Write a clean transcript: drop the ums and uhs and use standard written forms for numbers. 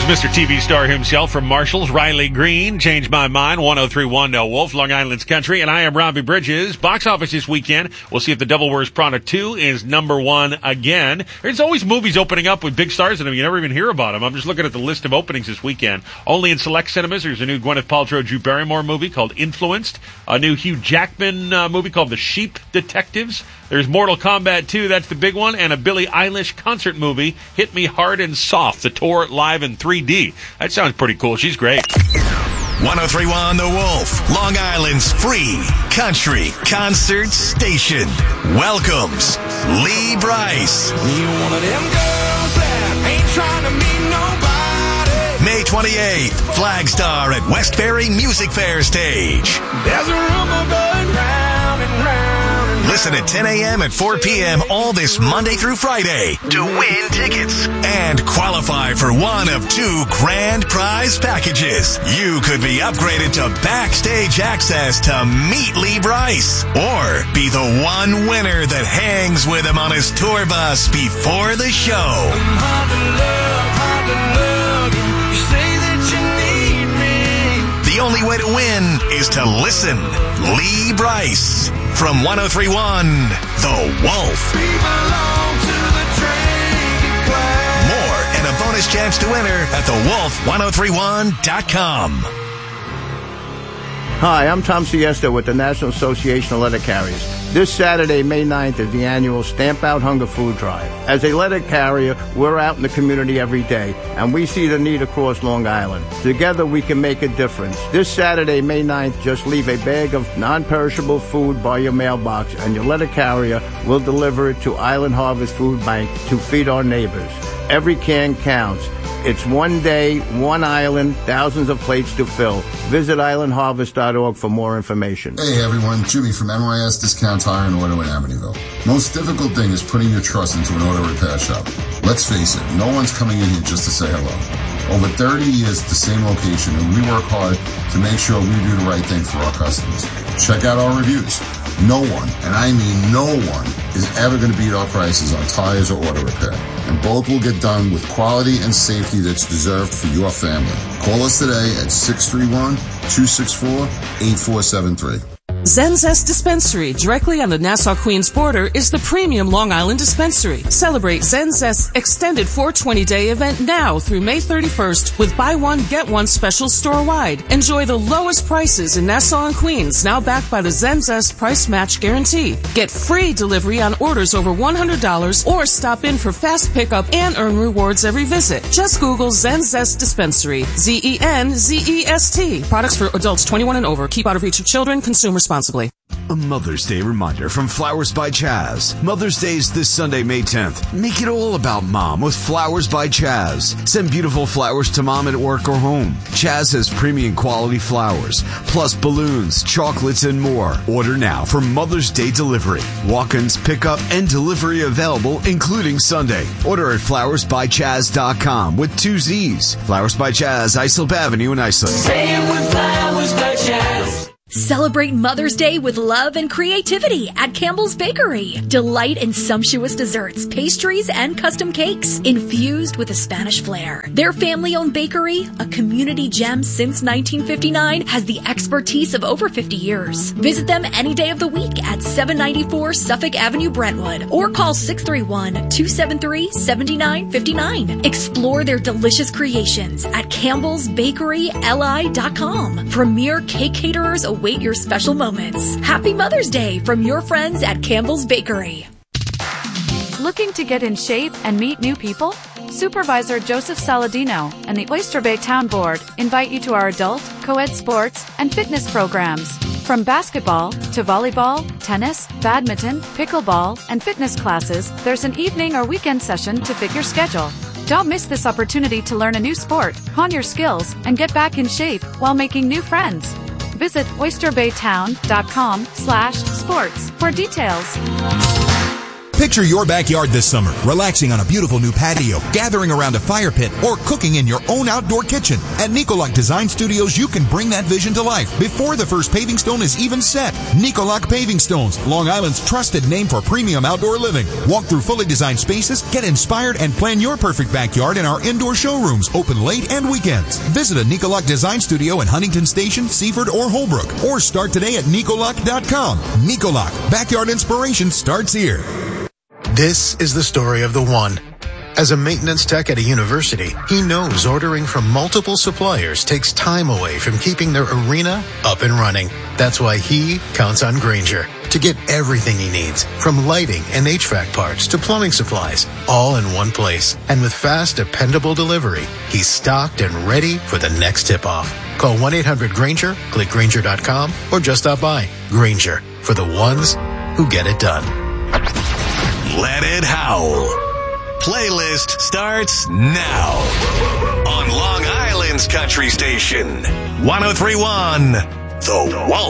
Mr. TV star himself from Marshall's, Riley Green. Changed My Mind, 1031 No Wolf, Long Island's Country. And I am Robbie Bridges. Box office this weekend. We'll see if The Devil Wears Prada 2 is number one again. There's always movies opening up with big stars in them. You never even hear about them. I'm just looking at the list of openings this weekend. Only in select cinemas, there's a new Gwyneth Paltrow, Drew Barrymore movie called Influenced. A new Hugh Jackman movie called The Sheep Detectives. There's Mortal Kombat 2, that's the big one, and a Billie Eilish concert movie, Hit Me Hard and Soft, the tour live in 3D. That sounds pretty cool. She's great. 1031 The Wolf, Long Island's free country concert station. Welcomes Lee Brice. You one of them girls that ain't trying to meet nobody. May 28th, Flagstar at West Ferry Music Fair stage. There's a rumor going round and round. Listen at 10 a.m. and 4 p.m. all this Monday through Friday to win tickets and qualify for one of two grand prize packages. You could be upgraded to backstage access to meet Lee Brice or be the one winner that hangs with him on his tour bus before the show. I'm hard to love you. You say that you need me. The only way to win is to listen. Lee Brice. From 1031, The Wolf. We belong to the drinking class. More and a bonus chance to enter at thewolf1031.com. Hi, I'm Tom Siesta with the National Association of Letter Carriers. This Saturday, May 9th, is the annual Stamp Out Hunger Food Drive. As a letter carrier, we're out in the community every day, and we see the need across Long Island. Together, we can make a difference. This Saturday, May 9th, just leave a bag of non-perishable food by your mailbox, and your letter carrier will deliver it to Island Harvest Food Bank to feed our neighbors. Every can counts. It's one day, one island, thousands of plates to fill. Visit islandharvest.org for more information. Hey everyone, Jimmy from NYS Discount Tire and Auto in Amityville. Most difficult thing is putting your trust into an auto repair shop. Let's face it, no one's coming in here just to say hello. Over 30 years at the same location, and we work hard to make sure we do the right thing for our customers. Check out our reviews. No one, and I mean no one, is ever going to beat our prices on tires or auto repair. And both will get done with quality and safety that's deserved for your family. Call us today at 631-264-8473. Zenzest Dispensary, directly on the Nassau-Queens border, is the premium Long Island dispensary. Celebrate Zenzest's extended 420-day event now through May 31st with buy one, get one specials store-wide. Enjoy the lowest prices in Nassau and Queens, now backed by the Zenzest Price Match Guarantee. Get free delivery on orders over $100 or stop in for fast pickup and earn rewards every visit. Just Google Zenzest Dispensary, Zenzest. Products for adults 21 and over. Keep out of reach of children. Consume responsibly. A Mother's Day reminder from Flowers by Chaz. Mother's Day is this Sunday, May 10th. Make it all about Mom with Flowers by Chaz. Send beautiful flowers to Mom at work or home. Chaz has premium quality flowers, plus balloons, chocolates, and more. Order now for Mother's Day delivery. Walk-ins, pickup, and delivery available, including Sunday. Order at flowersbychaz.com with 2 Z's. Flowers by Chaz, Islip Avenue in Islip. Say it with Flowers by Chaz. Celebrate Mother's Day with love and creativity at Campbell's Bakery. Delight in sumptuous desserts, pastries, and custom cakes infused with a Spanish flair. Their family-owned bakery, a community gem since 1959, has the expertise of over 50 years. Visit them any day of the week at 794 Suffolk Avenue, Brentwood, or call 631-273-7959. Explore their delicious creations at campbellsbakeryli.com. Premier cake caterers await your special moments. Happy Mother's Day from your friends at Campbell's Bakery. Looking to get in shape and meet new people? Supervisor Joseph Saladino and the Oyster Bay Town Board invite you to our adult, co-ed sports, and fitness programs. From basketball to volleyball, tennis, badminton, pickleball, and fitness classes, there's an evening or weekend session to fit your schedule. Don't miss this opportunity to learn a new sport, hone your skills, and get back in shape while making new friends. Visit oysterbaytown.com/sports for details. Picture your backyard this summer, relaxing on a beautiful new patio, gathering around a fire pit, or cooking in your own outdoor kitchen. At Nicolac Design Studios, you can bring that vision to life before the first paving stone is even set. Nicolac Paving Stones, Long Island's trusted name for premium outdoor living. Walk through fully designed spaces, get inspired, and plan your perfect backyard in our indoor showrooms, open late and weekends. Visit a Nicolac Design Studio in Huntington Station, Seaford, or Holbrook, or start today at Nicolac.com. Nicolac, backyard inspiration starts here. This is the story of the one. As a maintenance tech at a university, he knows ordering from multiple suppliers takes time away from keeping their arena up and running. That's why he counts on Grainger to get everything he needs, from lighting and HVAC parts to plumbing supplies, all in one place. And with fast, dependable delivery, he's stocked and ready for the next tip-off. Call 1-800-GRAINGER, click Grainger.com, or just stop by. Grainger, for the ones who get it done. Let it howl. Playlist starts now on Long Island's country station, 103.1 The Wolf.